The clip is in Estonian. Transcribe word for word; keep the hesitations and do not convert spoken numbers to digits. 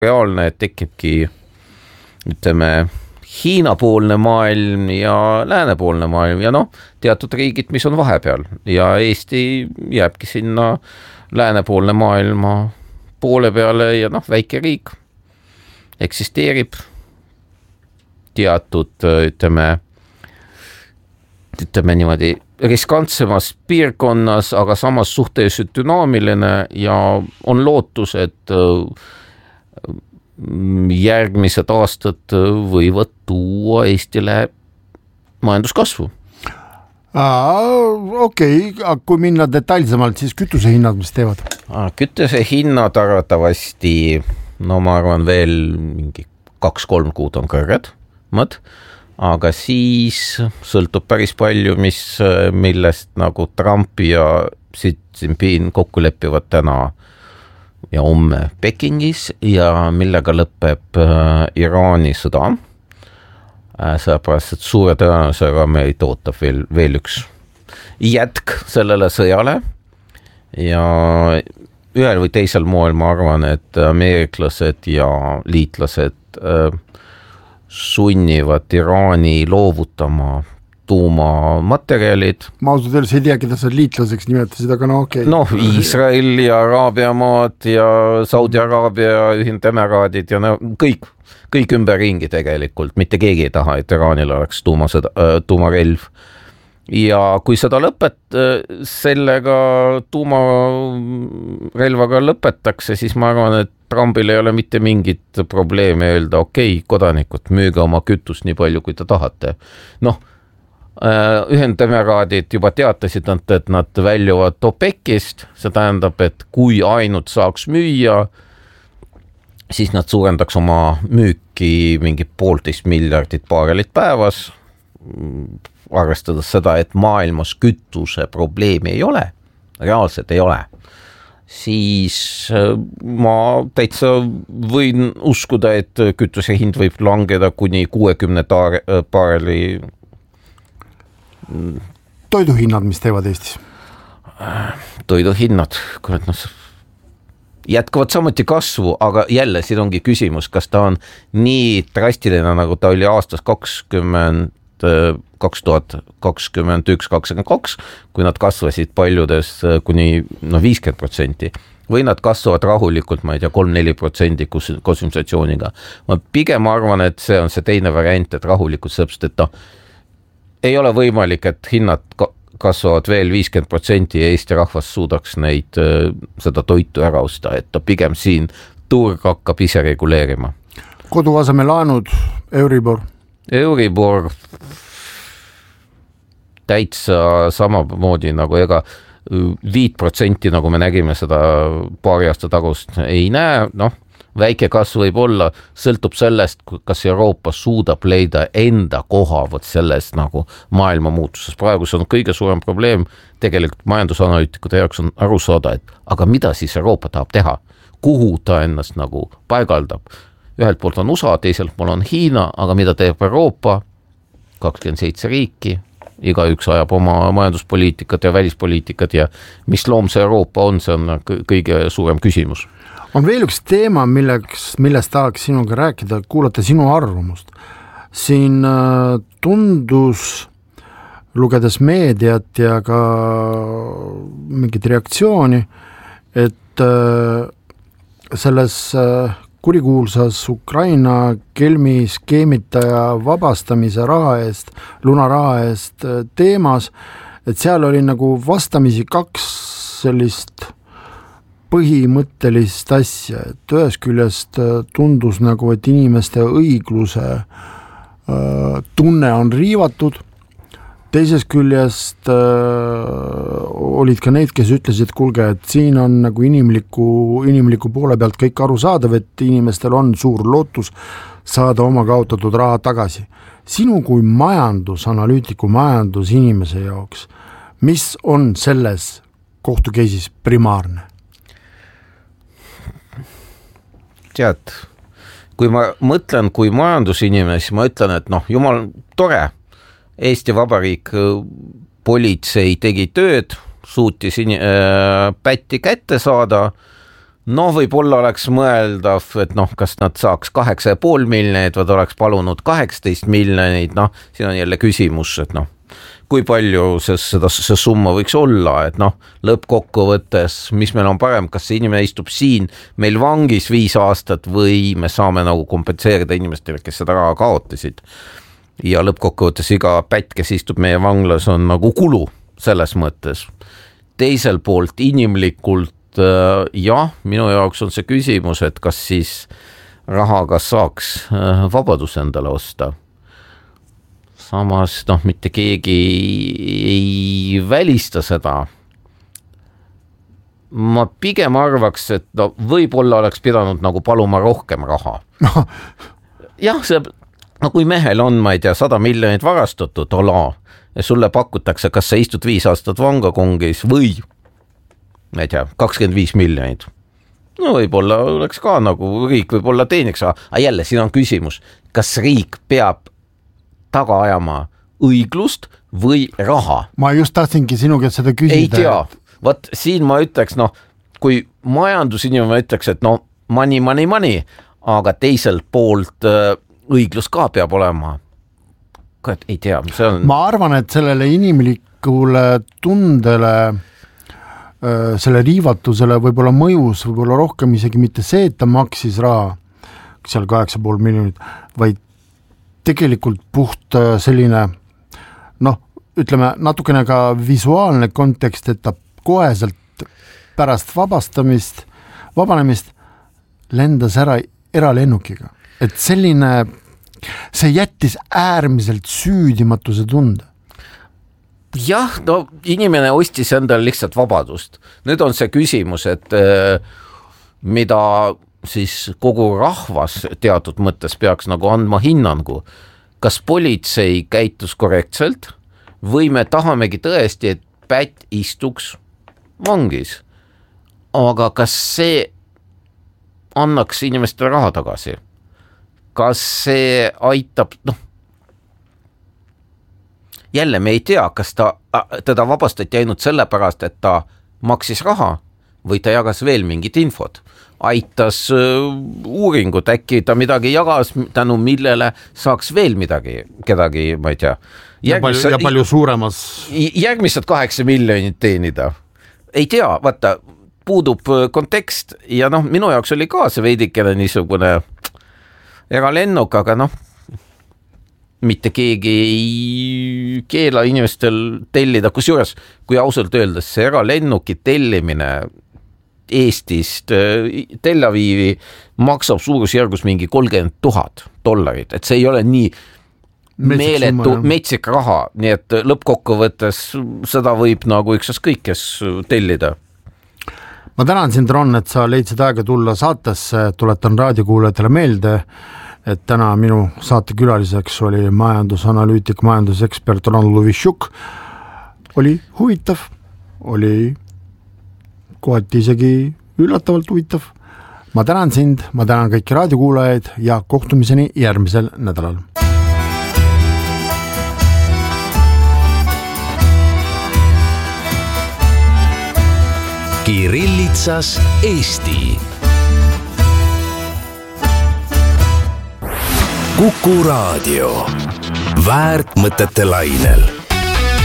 reaalne, et tekibki ütleme Hiina-poolne maailm ja läänepoolne maailm ja noh, teatud riigid, mis on vahepeal ja Eesti jääbki sinna läänepoolne maailma poole peale ja noh, väike riik eksisteerib teatud, ütleme, ütleme niimoodi riskantsemas piirkonnas, aga samas suhteliselt dünaamiline ja on lootus, et järgmised aastad võivad tuua Eestile majanduskasvu. Okei, okay. Kui minna detailsemalt, siis kütuse hinnad, mis teevad? Kütuse hinnad arvatavasti, no ma arvan veel mingi kaks-kolm kuud on kõrged, mõt, aga siis sõltub päris palju, mis, millest nagu Trump ja Xi Jinping kokku leppivad täna ja homme Pekingis ja millega lõpeb äh, Iraani sõda. Äh, sellepärast, et suure tõenäosusega meid ootab veel, veel üks jätk sellele sõjale ja ühel või teisel moel ma arvan, et ameeriklased ja liitlased äh, sunnivad Iraani loovutama tuumamaterjalid. Ma ausalt öeldes ei tea, keda sa liitlaseks nimetasid, aga no okei. Okay. Noh, Iisrael ja Araabia maad ja Saudi-Araabia ja Ühinenud Emiraadid ja no, kõik, kõik ümberringi tegelikult. Mitte keegi ei taha, et Iraanil oleks tuumasõda, tuumarelv. Ja kui seda lõpet, sellega tuumarelvaga lõpetakse, siis ma arvan, et Trumpil ei ole mitte mingit probleemi öelda, okei, okay, kodanikud, müüge oma kütust nii palju, kui te tahate. Noh, Ühinenud Emiraadid juba teatasid, et nad väljuvad OPEC-ist, see tähendab, et kui ainult saaks müüa, siis nad suurendaks oma müüki mingi poolteist miljardit baarelit päevas, arvestades seda, et maailmas kütuse probleemi ei ole, reaalselt ei ole, siis ma täitsa võin uskuda, et kütuse hind võib langeda kuni kuuekümne baareli. Toiduhinnad, mis teevad Eestis? Toiduhinnad, kurat, noh, jätkavad samuti kasvu, aga jälle siin ongi küsimus, kas ta on nii drastiline, nagu ta oli aastas kakskümmend, kaks tuhat kakskümmend üks kakskümmend kaks, kui nad kasvasid paljudes kuni no, viiskümmend protsenti või nad kasvavad rahulikult, ma ei tea, kolm-neli protsenti konsumptsiooniga. Ma pigem arvan, et see on see teine variant, et rahulikult sellepärast, et noh, ei ole võimalik, et hinnad kasvavad veel viiskümmend protsenti ja Eesti rahvas suudaks neid, seda toitu ära osta, et ta pigem siin turg hakkab ise reguleerima. Koduaseme laenud, Euribor? Euribor täitsa samamoodi nagu ega viit protsenti, nagu me nägime seda paari aasta tagust, ei näe, noh, väike kasv võib olla, sõltub sellest, kas Euroopa suudab leida enda koha võt sellest nagu maailma muutuses. Praegu see on kõige suurem probleem, tegelikult majandusanalüütikute jaoks on aru saada, et aga mida siis Euroopa tahab teha? Kuhu ta ennast nagu paigaldab? Ühelt poolt on U S A, teiselt pool on Hiina, aga mida teeb Euroopa? kakskümmend seitse riiki, iga üks ajab oma majanduspoliitikat ja välispoliitikat ja mis loom see Euroopa on, see on kõige suurem küsimus. On veel üks teema, milleks, millest tahaks sinuga rääkida, kuulata sinu arvamust. Siin tundus, lugedes meediat ja ka mingit reaktsiooni, et selles kurikuulsas Ukraina kelmi skeemitaja vabastamise raha eest, lunaraha eest teemas, et seal oli nagu vastamisi kaks sellist põhimõttelist asja, et ühest küljest tundus nagu, et inimeste õigluse tunne on riivatud, teisest küljest olid ka neid, kes ütlesid, et kuulge, et siin on nagu inimliku, inimliku poole pealt kõik aru saadav, et inimestel on suur lootus saada oma kaotatud raha tagasi. Sinu kui majandusanalüütiku, majandusinimese jaoks, mis on selles kohtukeisis primaarne? Tead, kui ma mõtlen kui majandusinimene, siis ma ütlen, et noh, jumal tore, Eesti Vabariik politsei tegi tööd, suutis in- äh, pätti kätte saada, no võib-olla oleks mõeldav, et noh, kas nad saaks kaheksa ja pool miljonit või oleks palunud kaheksateist miljonit, noh, siin on jälle küsimus, et noh, kui palju see, seda, see summa võiks olla, et noh, lõppkokkuvõttes, mis meil on parem, kas see inimene istub siin meil vangis viis aastat või me saame nagu kompenseerida inimestele, kes seda raha kaotasid. Ja lõppkokkuvõttes iga pätt, kes istub meie vanglas, on nagu kulu selles mõttes. Teisel poolt inimlikult jah, minu jaoks on see küsimus, et kas siis rahaga saaks vabadus endale osta. Samas, noh, mitte keegi ei välista seda. Ma pigem arvaks, et no, võib-olla oleks pidanud nagu paluma rohkem raha. jah, see, no kui mehel on, ma ei tea, sada miljonit varastatud, ola, ja sulle pakutakse, kas sa istud viis aastat vangakongis või ma ei tea, kakskümmend viis miljonit. No võib-olla oleks ka nagu riik võib-olla teeniks, aga jälle siin on küsimus, kas riik peab taga ajama õiglust või raha? Ma just tahtsingi sinu käest seda küsida. Ei tea, võt siin ma ütleks, noh, kui majandusinimene ütleks, et no money, money, money, aga teiselt poolt õiglus ka peab olema. Ei tea, see on... Ma arvan, et sellele inimlikule tundele selle riivatusele võib-olla mõjus, võib-olla rohkem isegi mitte see, et ta maksis raha, seal kaheksa pool miljonit, vaid tegelikult puht selline, noh, ütleme natukene ka visuaalne kontekst, et ta koheselt pärast vabastamist, vabanemist lendas ära eralennukiga. Et selline, see jättis äärmiselt süüdimatuse tunde. Jah, no inimene ostis endale lihtsalt vabadust. Nüüd on see küsimus, et mida siis kogu rahvas teatud mõttes peaks nagu andma hinnangu. Kas politsei käitus korrektselt või me tahamegi tõesti, et pätt istuks vangis? Aga kas see annaks inimestele raha tagasi? Kas see aitab, noh, jälle me ei tea, kas ta, teda vabastati ainult sellepärast, et ta maksis raha või ta jagas veel mingit infot. Aitas uh, uuringut, äkki ta midagi jagas, tänu millele saaks veel midagi, kedagi, ma ei tea. Järgmis, ja, palju, ja palju suuremas. Järgmised kaheksa miljonit teenida. Ei tea, vaata, puudub kontekst ja noh, minu jaoks oli ka see veidikene niisugune eralennuk, aga noh, mitte keegi ei keela inimestel tellida, kusjuures, kui ausalt öeldes see eralennuki tellimine Eestist Tel Avivi maksab suurusjärgus mingi kolmkümmend tuhat dollarit, et see ei ole nii meeletu, metsik raha, nii et lõppkokkuvõttes seda võib nagu ükskõik kõik, kes tellida. Ma tänan sind, Ron, et sa leidsid aega tulla saatesse, tuletan raadiokuulajatele meelde, et täna minu saate külaliseks oli majandusanalüütik, majandusekspert Ron Luvishuk. Oli huvitav, oli kohati isegi üllatavalt huvitav. Ma tänan sind, ma tänan kõiki raadiokuulajaid ja kohtumiseni järgmisel nädalal. Kirillitsas Eesti. Kuku Raadio. Väärt mõtete lainel.